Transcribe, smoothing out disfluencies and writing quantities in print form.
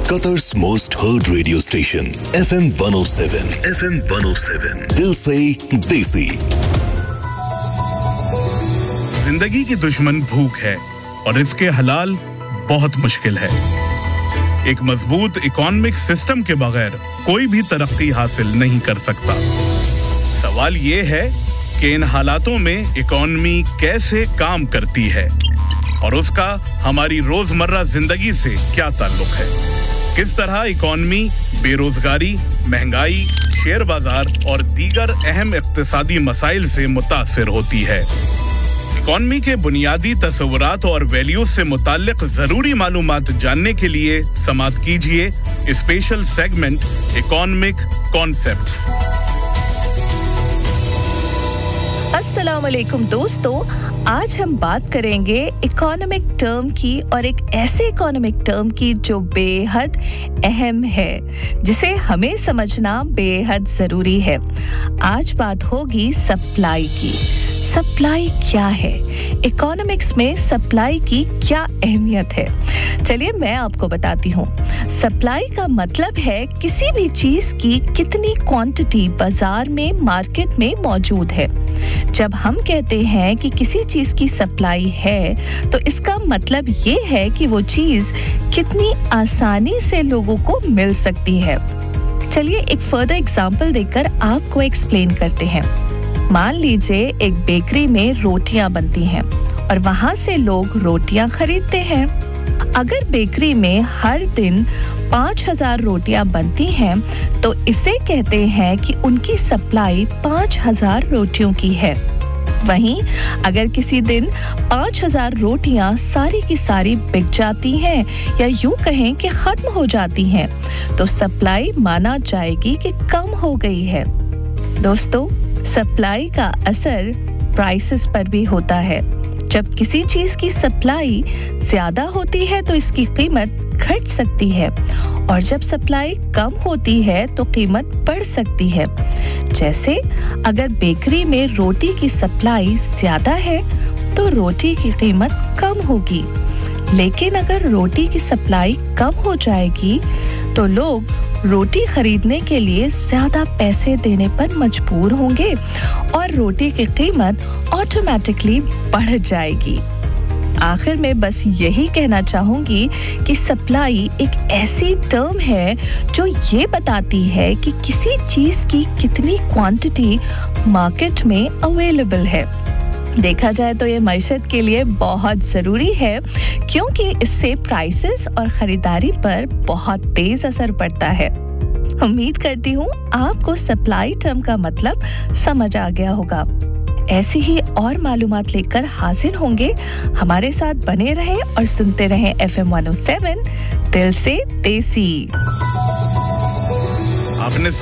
Qatar's most heard radio station, FM 107. FM 107. दिल से देसी. जिंदगी की दुश्मन भूख है और इसके हलाल बहुत मुश्किल है. एक मजबूत इकोनॉमिक सिस्टम के बगैर कोई भी तरक्की हासिल नहीं कर सकता. सवाल ये है कि इन हालातों में इकोनॉमी कैसे काम करती है और उसका हमारी रोजमर्रा जिंदगी से क्या ताल्लुक है. किस तरह इकोनॉमी बेरोजगारी, महंगाई, शेयर बाजार और दीगर अहम इक्तिसादी मसाइल से मुतासिर होती है. इकोनॉमी के बुनियादी तस्वुरात और वैल्यूज से मुताल्लिक जरूरी मालूमात जानने के लिए समाअत कीजिए स्पेशल सेगमेंट इकोनॉमिक कॉन्सेप्ट्स. अस्सलाम वालेकुम दोस्तों, आज हम बात करेंगे इकोनॉमिक टर्म की और एक ऐसे इकोनॉमिक टर्म की जो बेहद अहम है, जिसे हमें समझना बेहद जरूरी है. आज बात होगी सप्लाई की. सप्लाई क्या है? इकोनॉमिक्स में सप्लाई की क्या अहमियत है? चलिए मैं आपको बताती हूँ. सप्लाई का मतलब है किसी भी चीज की कितनी क्वांटिटी बाजार में, मार्केट में मौजूद है. जब हम कहते हैं कि किसी चीज की सप्लाई है, तो इसका मतलब ये है कि वो चीज कितनी आसानी से लोगों को मिल सकती है. चलिए एक फर्दर एग्जांपल देकर आपको एक्सप्लेन करते हैं. मान लीजिए एक बेकरी में रोटियां बनती हैं और वहां से लोग रोटियां खरीदते हैं. अगर बेकरी में हर दिन 5000 रोटियां बनती हैं, तो इसे कहते हैं कि उनकी सप्लाई 5000 रोटियों की है. वहीं अगर किसी दिन 5000 रोटियां सारी की सारी बिक जाती हैं या यूं कहें कि खत्म हो जाती हैं, तो सप्लाई माना जाएगी कि कम हो गई है. दोस्तों, सप्लाई का असर प्राइसेस पर भी होता है. जब किसी चीज की सप्लाई ज्यादा होती है तो इसकी कीमत घट सकती है, और जब सप्लाई कम होती है तो कीमत बढ़ सकती है. जैसे अगर बेकरी में रोटी की सप्लाई ज्यादा है तो रोटी की कीमत कम होगी, लेकिन अगर रोटी की सप्लाई कम हो जाएगी तो लोग रोटी खरीदने के लिए ज्यादा पैसे देने पर मजबूर होंगे और रोटी की कीमत ऑटोमेटिकली बढ़ जाएगी. आखिर में बस यही कहना चाहूंगी कि सप्लाई एक ऐसी टर्म है जो ये बताती है कि किसी चीज की कितनी क्वांटिटी मार्केट में अवेलेबल है. देखा जाए तो ये मईशत के लिए बहुत जरूरी है, क्योंकि इससे प्राइसेस और खरीदारी पर बहुत तेज असर पड़ता है. उम्मीद करती हूँ आपको सप्लाई टर्म का मतलब समझ आ गया होगा. ऐसी ही और मालूमात लेकर हाजिर होंगे. हमारे साथ बने रहें और सुनते रहें FM 107 दिल से देसी. आपने